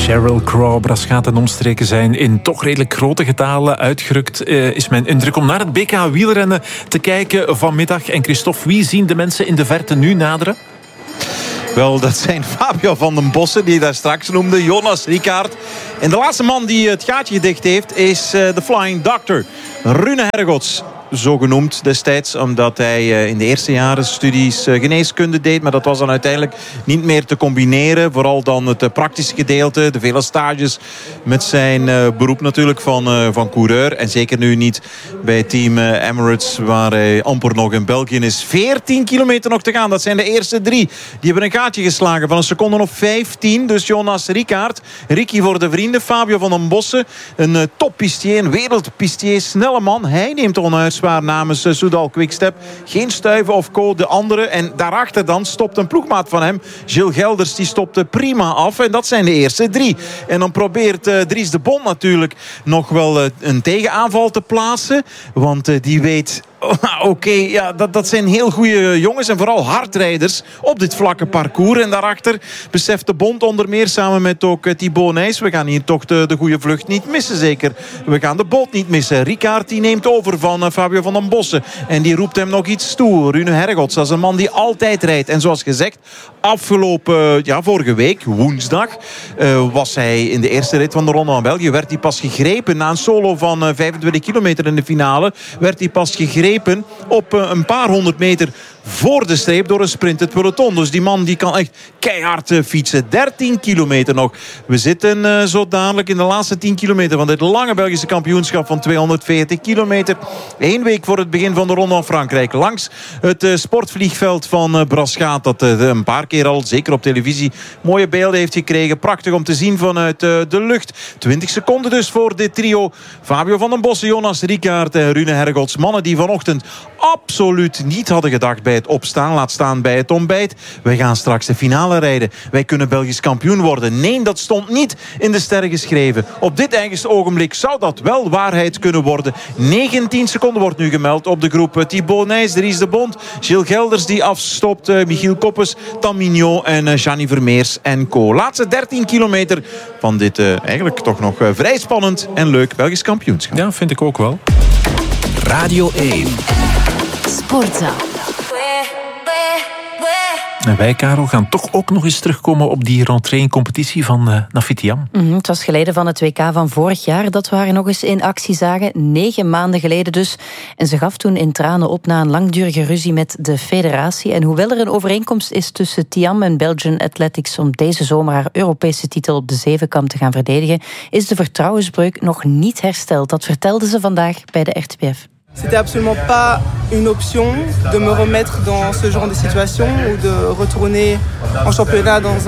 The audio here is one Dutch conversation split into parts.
Sheryl Crow, Braschaat en omstreken zijn in toch redelijk grote getalen uitgerukt. Is mijn indruk om naar het BK wielrennen te kijken vanmiddag. En Christophe, wie zien de mensen in de verte nu naderen? Wel, dat zijn Fabio van den Bossen, die je daar straks noemde. Jonas Rickaert. En de laatste man die het gaatje gedicht heeft is de Flying Doctor. Rune Hergots. Zo genoemd destijds, omdat hij in de eerste jaren studies geneeskunde deed. Maar dat was dan uiteindelijk niet meer te combineren. Vooral dan het praktische gedeelte, de vele stages met zijn beroep natuurlijk van coureur. En zeker nu niet bij team Emirates, waar hij amper nog in België is. 14 kilometer nog te gaan, dat zijn de eerste 3. Die hebben een gaatje geslagen van een seconde of 15. Dus Jonas Rickaert, Ricky voor de vrienden. Fabio van den Bossen, een toppistier, een wereldpistier, snelle man. Hij neemt onuitspraak namens Soudal Quickstep. Geen Stuyven of Co, de andere. En daarachter dan stopt een ploegmaat van hem. Gilles Gelders, die stopte prima af. En dat zijn de eerste 3. En dan probeert Dries de Bond natuurlijk nog wel een tegenaanval te plaatsen. Want die weet... Oké, ja, dat zijn heel goede jongens en vooral hardrijders op dit vlakke parcours. En daarachter beseft de Bond onder meer samen met ook Thibaut Nys. We gaan hier toch de goede vlucht niet missen, zeker. We gaan de boot niet missen. Rickaert die neemt over van Fabio van den Bossen. En die roept hem nog iets toe. Rune Hergots, dat is een man die altijd rijdt. En zoals gezegd, vorige week, woensdag, was hij in de eerste rit van de Ronde van België. Werd hij pas gegrepen na een solo van 25 kilometer in de finale. Werd hij pas gegrepen op een paar honderd meter voor de streep door een sprintend peloton. Dus die man die kan echt keihard fietsen. 13 kilometer nog. We zitten zo dadelijk in de laatste 10 kilometer van dit lange Belgische kampioenschap van 240 kilometer. 1 week voor het begin van de Ronde van Frankrijk. Langs het sportvliegveld van Braschaat. Dat een paar keer al, zeker op televisie, mooie beelden heeft gekregen. Prachtig om te zien vanuit de lucht. 20 seconden dus voor dit trio. Fabio van den Bossen, Jonas Rickaert en Rune Hergots. Mannen die vanochtend absoluut niet hadden gedacht bij het opstaan. Laat staan bij het ontbijt. Wij gaan straks de finale rijden. Wij kunnen Belgisch kampioen worden. Nee, dat stond niet in de sterren geschreven. Op dit eigenste ogenblik zou dat wel waarheid kunnen worden. 19 seconden wordt nu gemeld op de groep. Thibaut Nys, Dries de Bond, Gilles Gelders die afstopt, Michiel Koppes, Tam Mignot en Gianni Vermeers en co. Laatste 13 kilometer van dit eigenlijk toch nog vrij spannend en leuk Belgisch kampioenschap. Ja, vind ik ook wel. Radio 1. Sportza. En wij, Karel, gaan toch ook nog eens terugkomen op die rentree-competitie van Nafit Thiam. Het was geleden van het WK van vorig jaar dat we haar nog eens in actie zagen. 9 maanden geleden dus. En ze gaf toen in tranen op na een langdurige ruzie met de federatie. En hoewel er een overeenkomst is tussen Thiam en Belgian Athletics om deze zomer haar Europese titel op de zevenkamp te gaan verdedigen, is de vertrouwensbreuk nog niet hersteld. Dat vertelde ze vandaag bij de RTBF. C'était absolument pas une option de me remettre dans ce genre de situation ou de retourner en championnat dans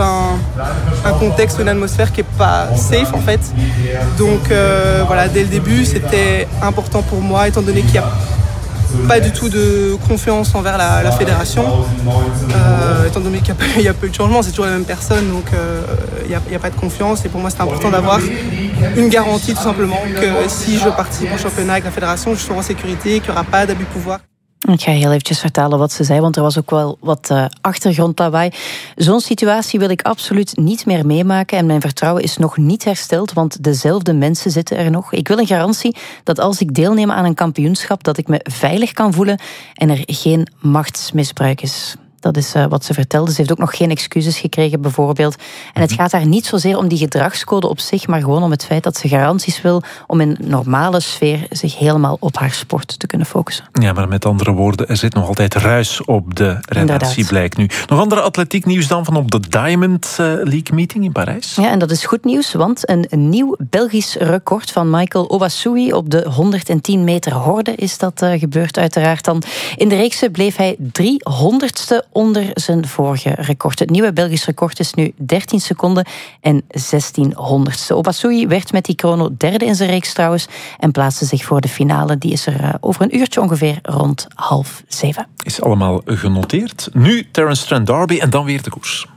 un contexte, une atmosphère qui est pas safe en fait. Donc voilà, dès le début, c'était important pour moi étant donné qu'il y a pas du tout de confiance envers la fédération, étant donné qu'il y a peu de changements, c'est toujours la même personne, donc il y a pas de confiance. Et pour moi, c'est important d'avoir une garantie tout simplement que si je participe au championnat avec la fédération, je serai en sécurité, qu'il n'y aura pas d'abus de pouvoir. Ik ga heel eventjes vertalen wat ze zei, want er was ook wel wat achtergrondlawaai. Zo'n situatie wil ik absoluut niet meer meemaken en mijn vertrouwen is nog niet hersteld, want dezelfde mensen zitten er nog. Ik wil een garantie dat als ik deelneem aan een kampioenschap, dat ik me veilig kan voelen en er geen machtsmisbruik is. Dat is wat ze vertelde. Ze heeft ook nog geen excuses gekregen, bijvoorbeeld. En het gaat haar niet zozeer om die gedragscode op zich, maar gewoon om het feit dat ze garanties wil om in een normale sfeer zich helemaal op haar sport te kunnen focussen. Ja, maar met andere woorden, er zit nog altijd ruis op de relatie, blijkt nu. Nog andere atletiek nieuws dan van op de Diamond League meeting in Parijs? Ja, en dat is goed nieuws, want een nieuw Belgisch record van Michael Owasui op de 110 meter horde is dat gebeurd uiteraard dan. In de reekse bleef hij 300ste onder zijn vorige record. Het nieuwe Belgisch record is nu 13 seconden en 1600ste. Owasui werd met die chrono derde in zijn reeks trouwens en plaatste zich voor de finale. Die is er over een uurtje ongeveer rond 6:30. Is allemaal genoteerd. Nu Terence Trent D'Arby en dan weer de koers.